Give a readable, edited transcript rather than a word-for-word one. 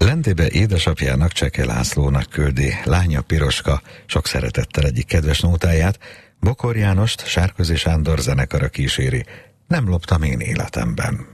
Lendébe édesapjának, Cseke Lászlónak küldi lánya Piroska sok szeretettel egyik kedves nótáját. Bokor Jánost Sárközi Sándor zenekara kíséri. Nem loptam én életemben.